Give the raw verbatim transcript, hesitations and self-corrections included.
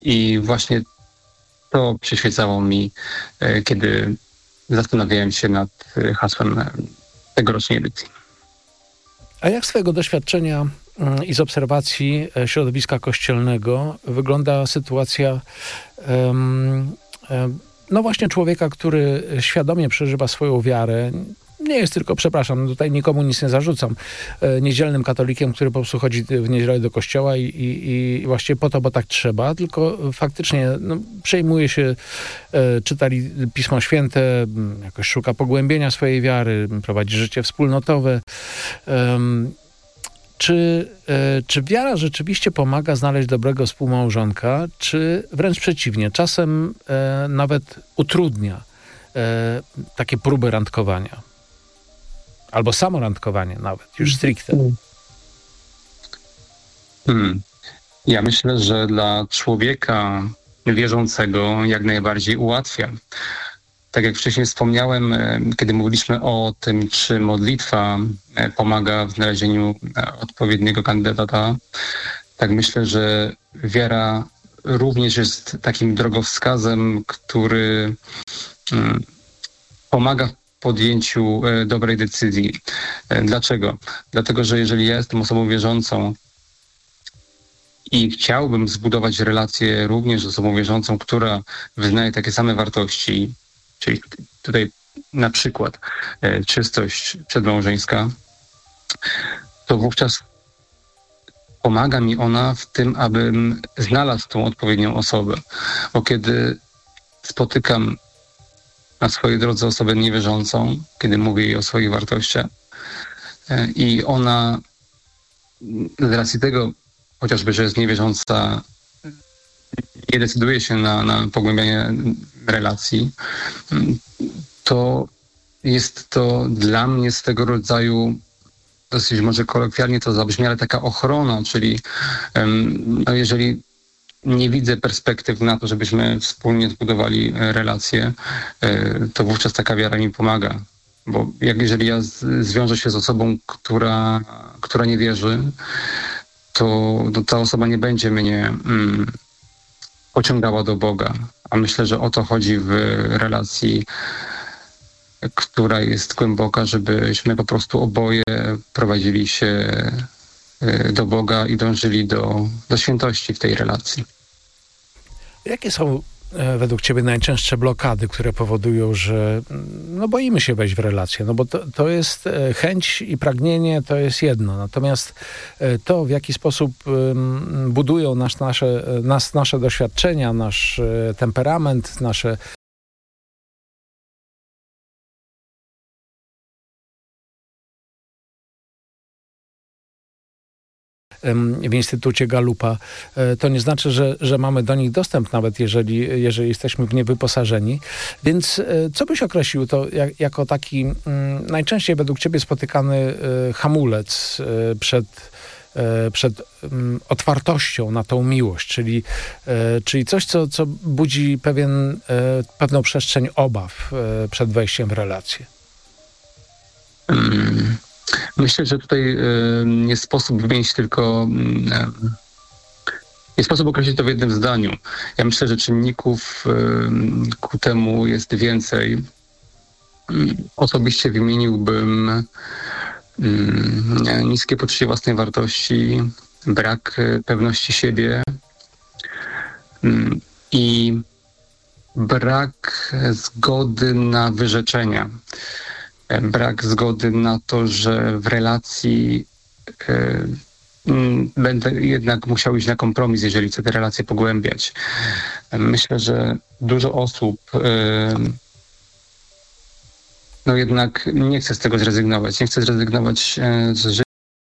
I właśnie to przyświecało mi, kiedy zastanawiałem się nad hasłem tegorocznej edycji. A jak z twojego doświadczenia i z obserwacji środowiska kościelnego wygląda sytuacja um, um, no właśnie człowieka, który świadomie przeżywa swoją wiarę? Nie jest tylko, przepraszam, tutaj nikomu nic nie zarzucam, niedzielnym katolikiem, który po prostu chodzi w niedzielę do kościoła i, i, i właściwie po to, bo tak trzeba, tylko faktycznie no, przejmuje się, e, czyta Pismo Święte, jakoś szuka pogłębienia swojej wiary, prowadzi życie wspólnotowe. Um, Czy, e, czy wiara rzeczywiście pomaga znaleźć dobrego współmałżonka, czy wręcz przeciwnie, czasem e, nawet utrudnia e, takie próby randkowania? Albo samo randkowanie nawet, już stricte. Hmm. Ja myślę, że dla człowieka wierzącego jak najbardziej ułatwia. Tak jak wcześniej wspomniałem, kiedy mówiliśmy o tym, czy modlitwa pomaga w znalezieniu odpowiedniego kandydata, tak myślę, że wiara również jest takim drogowskazem, który pomaga w podjęciu dobrej decyzji. Dlaczego? Dlatego, że jeżeli ja jestem osobą wierzącą i chciałbym zbudować relację również z osobą wierzącą, która wyznaje takie same wartości, czyli tutaj na przykład e, czystość przedmałżeńska, to wówczas pomaga mi ona w tym, abym znalazł tą odpowiednią osobę. Bo kiedy spotykam na swojej drodze osobę niewierzącą, kiedy mówię jej o swoich wartościach e, i ona z racji tego, chociażby, że jest niewierząca, nie decyduje się na, na pogłębianie relacji, to jest to dla mnie z tego rodzaju, dosyć może kolokwialnie to zabrzmi, ale taka ochrona, czyli no jeżeli nie widzę perspektyw na to, żebyśmy wspólnie zbudowali relacje, to wówczas taka wiara mi pomaga. Bo jak jeżeli ja z, zwiążę się z osobą, która, która nie wierzy, to, to ta osoba nie będzie mnie mm, pociągała do Boga. A myślę, że o to chodzi w relacji, która jest głęboka, żebyśmy po prostu oboje prowadzili się do Boga i dążyli do, do świętości w tej relacji. Jakie są według ciebie najczęstsze blokady, które powodują, że no boimy się wejść w relację? No bo to, to jest chęć i pragnienie, to jest jedno. Natomiast to, w jaki sposób budują nas, nasze, nas, nasze doświadczenia, nasz temperament, nasze w Instytucie Galupa, to nie znaczy, że, że mamy do nich dostęp, nawet jeżeli, jeżeli jesteśmy w nie wyposażeni. Więc co byś określił to jak, jako taki mm, najczęściej według ciebie spotykany y, hamulec y, przed, y, przed y, otwartością na tą miłość, czyli, y, czyli coś, co, co budzi pewien, y, pewną przestrzeń obaw y, przed wejściem w relację? Hmm. Myślę, że tutaj nie sposób wymienić tylko, nie sposób określić to w jednym zdaniu. Ja myślę, że czynników ku temu jest więcej. Osobiście wymieniłbym niskie poczucie własnej wartości, brak pewności siebie i brak zgody na wyrzeczenia. Brak zgody na to, że w relacji y, y, będę jednak musiał iść na kompromis, jeżeli chcę te relacje pogłębiać. Myślę, że dużo osób y, no jednak nie chce z tego zrezygnować. Nie chce zrezygnować y, z życia.